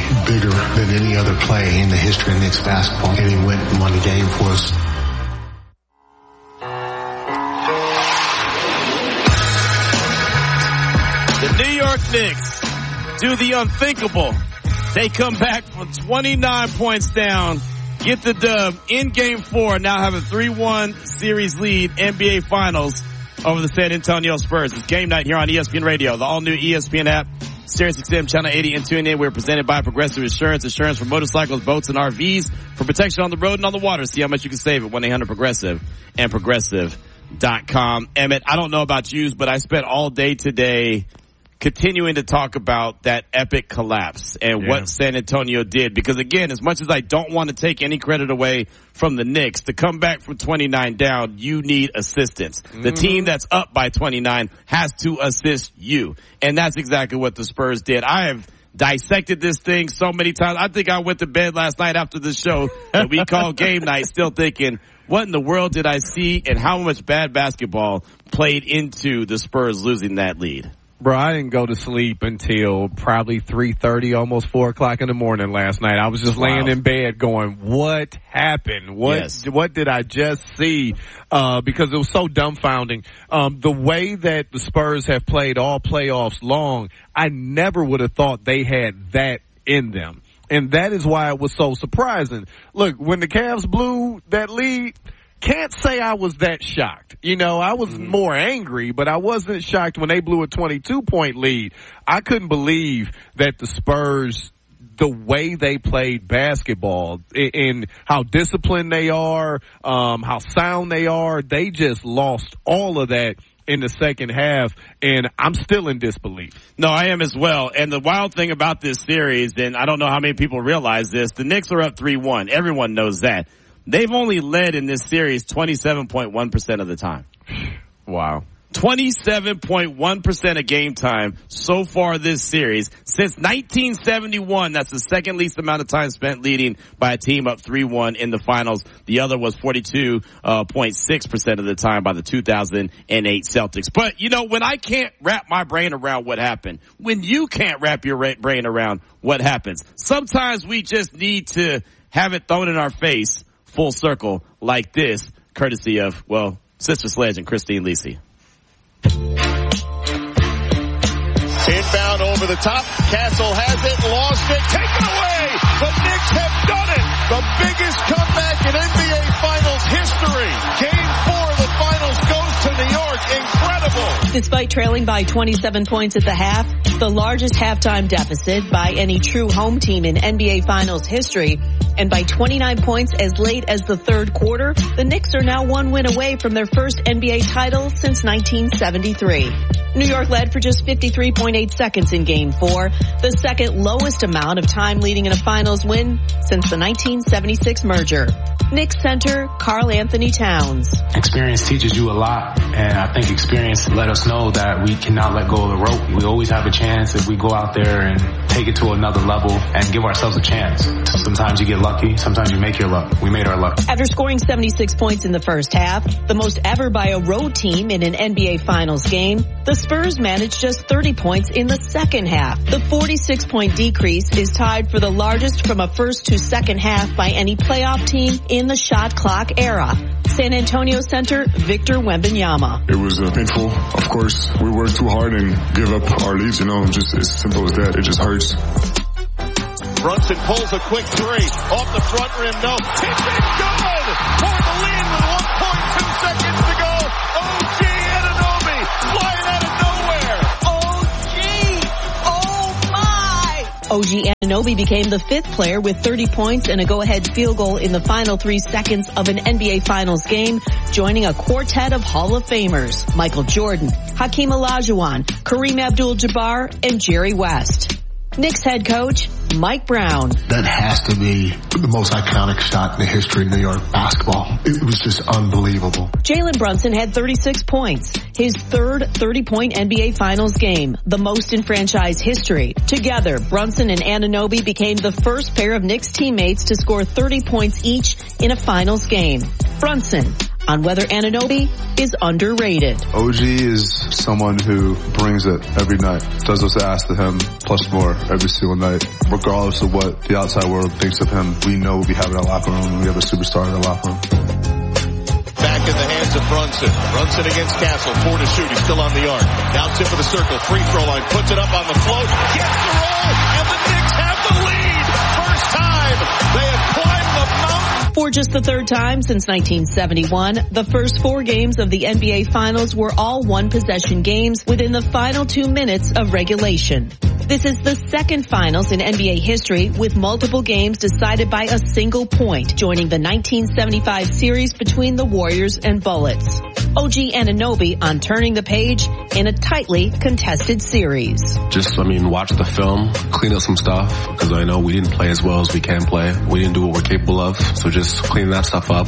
bigger than any other play in the history of Knicks basketball. And he went and won the game for us. The New York Knicks do the unthinkable. They come back from 29 points down, get the dub in Game 4, now have a 3-1 series lead, NBA Finals over the San Antonio Spurs. It's game night here on ESPN Radio, the all-new ESPN app, SiriusXM Channel 80, and tune in. We're presented by Progressive Insurance. Insurance for motorcycles, boats, and RVs for protection on the road and on the water. See how much you can save at 1-800-PROGRESSIVE and Progressive.com. Emmett, I don't know about you, but I spent all day today continuing to talk about that epic collapse and what San Antonio did. Because again, as much as I don't want to take any credit away from the Knicks, to come back from 29 down, you need assistance. The team that's up by 29 has to assist you. And that's exactly what the Spurs did. I have dissected this thing so many times. I think I went to bed last night after the show that we called Game Night still thinking, what in the world did I see and how much bad basketball played into the Spurs losing that lead? Bro, I didn't go to sleep until probably 3:30, almost 4 o'clock in the morning last night. I was just laying in bed going, what happened? What did I just see? Because it was so dumbfounding. The way that the Spurs have played all playoffs long, I never would have thought they had that in them. And that is why it was so surprising. Look, when the Cavs blew that lead, can't say I was that shocked. You know, I was more angry, but I wasn't shocked when they blew a 22-point lead. I couldn't believe that the Spurs, the way they played basketball and how disciplined they are, how sound they are, they just lost all of that in the second half, and I'm still in disbelief. No, I am as well. And the wild thing about this series, and I don't know how many people realize this, the Knicks are up 3-1. Everyone knows that. They've only led in this series 27.1% of the time. Wow. 27.1% of game time so far this series. Since 1971, that's the second least amount of time spent leading by a team up 3-1 in the finals. The other was 42.6% of the time by the 2008 Celtics. But, you know, when I can't wrap my brain around what happened, when you can't wrap your brain around what happens, sometimes we just need to have it thrown in our face full circle like this, courtesy of, well, Sister Sledge and Christine Lisi. Inbound over the top. Castle has it, lost it, taken away. The Knicks have done it. The biggest comeback in NBA Finals history. Game 4 of the Finals goes to New York. Incredible. Despite trailing by 27 points at the half, the largest halftime deficit by any true home team in NBA Finals history, and by 29 points as late as the third quarter, the Knicks are now one win away from their first NBA title since 1973. New York led for just 53.8 seconds in Game 4, the second lowest amount of time leading in a finals win since the 1976 merger. Knicks center Karl Anthony Towns. Experience teaches you a lot, and I think experience let us know that we cannot let go of the rope. We always have a chance if we go out there and take it to another level and give ourselves a chance. Sometimes you get lucky, sometimes you make your luck. We made our luck. After scoring 76 points in the first half, the most ever by a road team in an NBA Finals game, the Spurs managed just 30 points in the second half. The 46-point decrease is tied for the largest from a first to second half by any playoff team in the shot clock era. San Antonio center Victor Wembanyama. It was painful. Of course, we worked too hard and give up our leads, just as simple as that. It just hurts. Brunson pulls a quick three. Off the front rim, no. It's good! For the lead with 1.2 seconds to go. OG Anunoby flying out of nowhere. OG Anunoby became the fifth player with 30 points and a go-ahead field goal in the final 3 seconds of an NBA Finals game, joining a quartet of Hall of Famers: Michael Jordan, Hakeem Olajuwon, Kareem Abdul-Jabbar, and Jerry West. Knicks head coach Mike Brown. That has to be the most iconic shot in the history of New York basketball. It was just unbelievable. Jalen Brunson had 36 points, his third 30-point NBA Finals game, the most in franchise history. Together, Brunson and Anunoby became the first pair of Knicks teammates to score 30 points each in a Finals game. Brunson on whether Anunoby is underrated. OG is someone who brings it every night, does what's asked of him, plus more every single night. Regardless of what the outside world thinks of him, we know we have in our locker room. We have a superstar in our locker room. Back in the hands of Brunson. Brunson against Castle. 4 to shoot. He's still on the arc. Now tip of the circle. Free throw line. Puts it up on the float. Gets the roll. And the Knicks have the lead. First time they have climbed the mountain. For just the third time since 1971, the first 4 games of the NBA Finals were all one-possession games within the final 2 minutes of regulation. This is the second finals in NBA history with multiple games decided by a single point, joining the 1975 series between the Warriors and Bullets. OG Anunoby on turning the page in a tightly contested series. Just, watch the film, clean up some stuff, because I know we didn't play as well as we can play. We didn't do what we're capable of, so just clean that stuff up.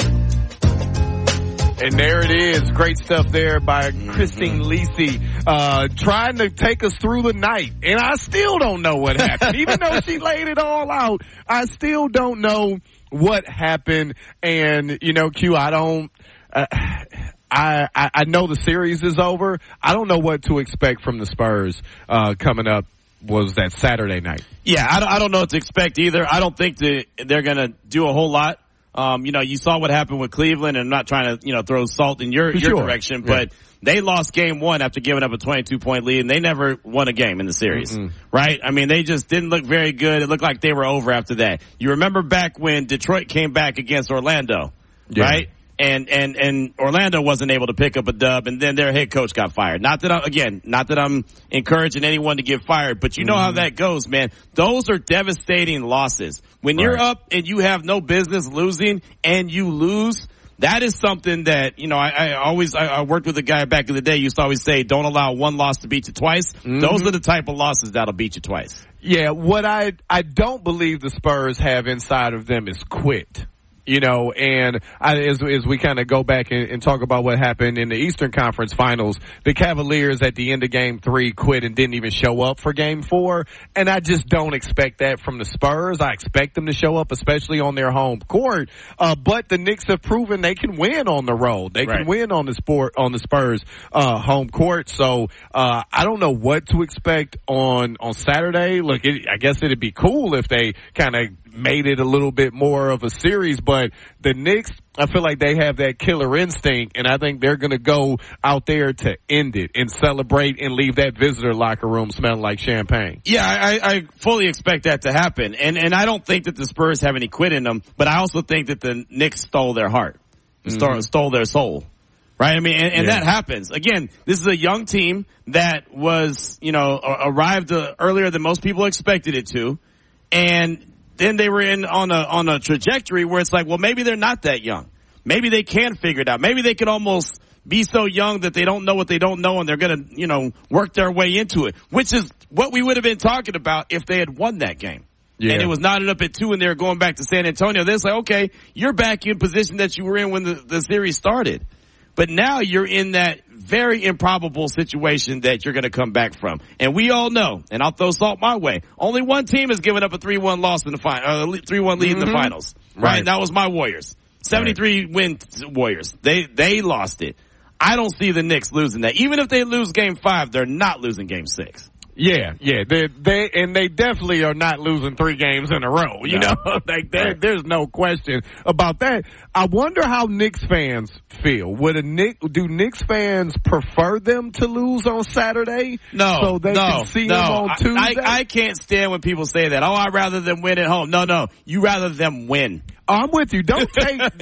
And there it is. Great stuff there by Christine Lisi, trying to take us through the night. And I still don't know what happened. Even though she laid it all out, I still don't know what happened. And, Q, I don't, I know the series is over. I don't know what to expect from the Spurs, coming up. Was that Saturday night? Yeah, I don't know what to expect either. I don't think they're going to do a whole lot. You saw what happened with Cleveland, and I'm not trying to, throw salt in your direction, but they lost game 1 after giving up a 22-point lead, and they never won a game in the series, right? They just didn't look very good. It looked like they were over after that. You remember back when Detroit came back against Orlando, right? And Orlando wasn't able to pick up a dub, and then their head coach got fired. Not that I'm encouraging anyone to get fired, but you know how that goes, man. Those are devastating losses. When you're up and you have no business losing and you lose, that is something that, I worked with a guy back in the day, used to always say, don't allow one loss to beat you twice. Those are the type of losses that'll beat you twice. Yeah, what I don't believe the Spurs have inside of them is quit. As we kind of go back and talk about what happened in the Eastern Conference Finals, the Cavaliers at the end of Game 3 quit and didn't even show up for Game 4. And I just don't expect that from the Spurs. I expect them to show up, especially on their home court. But the Knicks have proven they can win on the road. They can win on the Spurs, home court. So, I don't know what to expect on Saturday. Look, I guess it'd be cool if they kind of made it a little bit more of a series, but the Knicks, I feel like they have that killer instinct, and I think they're going to go out there to end it and celebrate and leave that visitor locker room smelling like champagne. Yeah, I fully expect that to happen, and I don't think that the Spurs have any quit in them, but I also think that the Knicks stole their heart, stole their soul. Right? And that happens. Again, this is a young team that was, arrived earlier than most people expected it to, and then they were on a trajectory where it's like, well, maybe they're not that young. Maybe they can figure it out. Maybe they could almost be so young that they don't know what they don't know, and they're going to, work their way into it, which is what we would have been talking about if they had won that game. Yeah. And it was knotted up at 2 and they were going back to San Antonio. They're like, okay, you're back in position that you were in when the series started. But now you're in that very improbable situation that you're going to come back from. And we all know, and I'll throw salt my way, only one team has given up a 3-1 loss in the 3-1 lead in the finals. Right? And that was my Warriors. 73 win Warriors. They lost it. I don't see the Knicks losing that. Even if they lose game 5, they're not losing game 6. Yeah. They definitely are not losing 3 games in a row. There's no question about that. I wonder how Knicks fans feel. Do Knicks fans prefer them to lose on Saturday? No. So they can see them on Tuesday? I can't stand when people say that. Oh, I'd rather them win at home. No. You rather them win. I'm with you. Don't tempt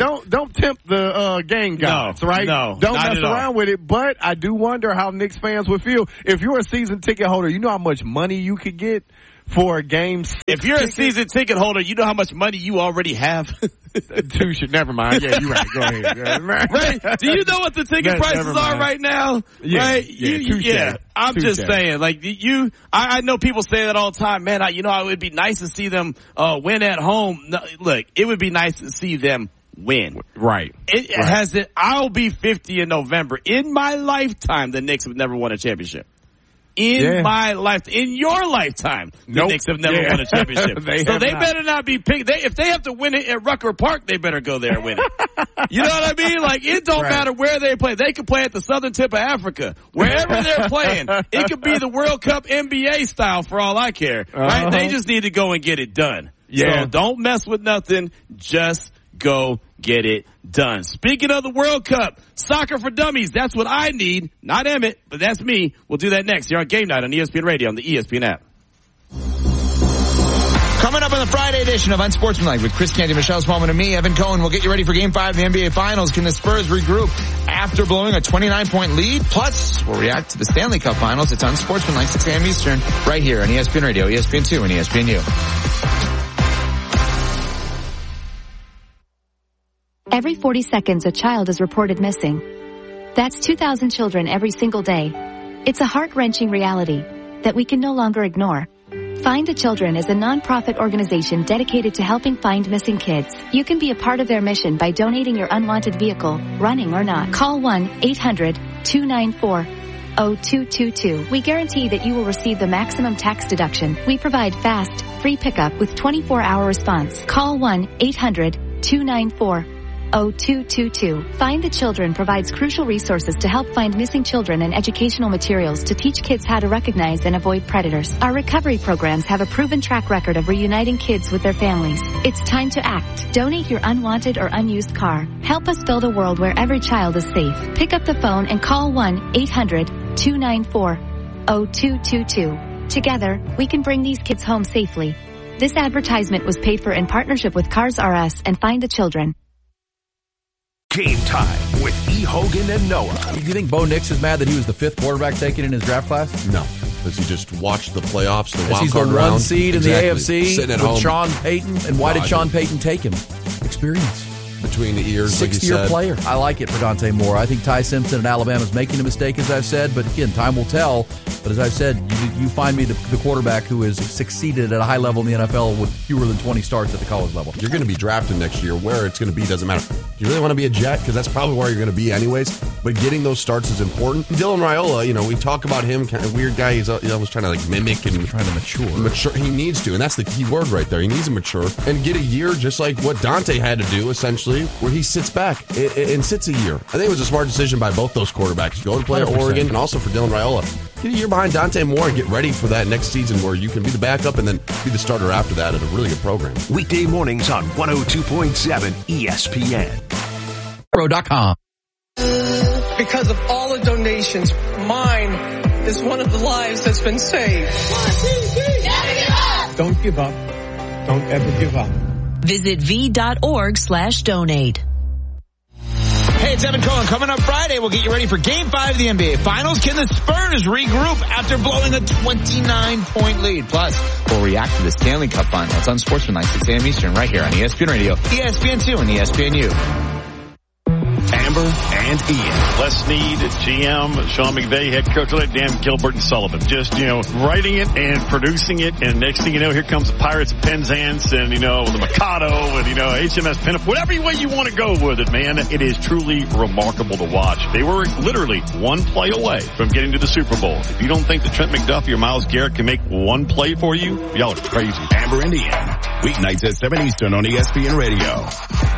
the game gods, right? No, don't mess around with it. But I do wonder how Knicks fans would feel if you're a season ticket holder. You know how much money you could get for a game. If you're a season ticket holder, you know how much money you already have. Never mind. Yeah, you're right. Go ahead. Right? Do you know what the ticket prices are right now? Yeah, right? Yeah. I'm just saying, like I know people say that all the time. Man, it would be nice to see them win at home. No, look, it would be nice to see them win. Right. I'll be 50 in November. In my lifetime, the Knicks have never won a championship. in my life, in your lifetime. The Knicks have never won a championship. They better not be picked. If they have to win it at Rucker Park, they better go there and win it. You know what I mean? Like, it don't matter where they play. They could play at the southern tip of Africa. Wherever they're playing, it could be the World Cup NBA style for all I care. Right? They just need to go and get it done. Yeah. So don't mess with nothing. Just go get it done. Speaking of the World Cup, soccer for dummies. That's what I need. Not Emmett, but that's me. We'll do that next here on Game Night on ESPN Radio on the ESPN app. Coming up on the Friday edition of Unsportsmanlike with Chris Canty, Michelle Smallman, and me, Evan Cohen. We'll get you ready for Game 5 of the NBA Finals. Can the Spurs regroup after blowing a 29-point lead? Plus, we'll react to the Stanley Cup Finals. It's Unsportsmanlike, 6 a.m. Eastern, right here on ESPN Radio, ESPN2, and ESPNU. Every 40 seconds, a child is reported missing. That's 2,000 children every single day. It's a heart-wrenching reality that we can no longer ignore. Find the Children is a non-profit organization dedicated to helping find missing kids. You can be a part of their mission by donating your unwanted vehicle, running or not. Call 1-800-294-0222. We guarantee that you will receive the maximum tax deduction. We provide fast, free pickup with 24-hour response. Call 1-800-294-0222. Find the Children provides crucial resources to help find missing children and educational materials to teach kids how to recognize and avoid predators. Our recovery programs have a proven track record of reuniting kids with their families. It's time to act. Donate your unwanted or unused car. Help us build a world where every child is safe. Pick up the phone and call 1-800-294-0222. Together, we can bring these kids home safely. This advertisement was paid for in partnership with Cars R Us and Find the Children. Game Time with E. Hogan and Noah. Do you think Bo Nix is mad that he was the 5th quarterback taken in his draft class? No, because he just watched the playoffs, the wild he's card the round. One seed in the AFC sitting at with home. Sean Payton. And why did Sean Payton take him? Experience. Between the ears, like you said. 6th-year player. I like it for Dante Moore. I think Ty Simpson at Alabama is making a mistake, as I've said, but again, time will tell. But as I've said, you find me the quarterback who has succeeded at a high level in the NFL with fewer than 20 starts at the college level. You're going to be drafted next year. Where it's going to be doesn't matter. Do you really want to be a Jet? Because that's probably where you're going to be anyways. But getting those starts is important. Dylan Raiola, we talk about him, kind of weird guy. He's always trying to mimic and trying to mature. He needs to, and that's the key word right there. He needs to mature and get a year just like what Dante had to do, essentially, where he sits back and sits a year. I think it was a smart decision by both those quarterbacks. Go and play at Oregon, and also for Dylan Raiola. Get a year behind Dante Moore and get ready for that next season where you can be the backup and then be the starter after that at a really good program. Weekday mornings on 102.7 ESPN. Pro.com. Because of all the donations, mine is one of the lives that's been saved. 1, 2, 3. Never give up. Don't give up. Don't ever give up. Visit v.org/donate. Hey, it's Evan Cohen. Coming up Friday, we'll get you ready for Game 5 of the NBA Finals. Can the Spurs regroup after blowing a 29-point lead? Plus, we'll react to the Stanley Cup Final. It's Unsportsmanlike, 6 a.m. Eastern, right here on ESPN Radio, ESPN2, and ESPNU. Amber and Ian. Les Snead, GM, Sean McVay, head coach, Dan Gilbert and Sullivan. Just, writing it and producing it. And next thing you know, here comes the Pirates of Penzance and, the Mikado and, HMS Pinnacle. Whatever way you want to go with it, man. It is truly remarkable to watch. They were literally one play away from getting to the Super Bowl. If you don't think that Trent McDuffie or Myles Garrett can make one play for you, y'all are crazy. Amber and Ian. Weeknights at 7 Eastern on ESPN Radio.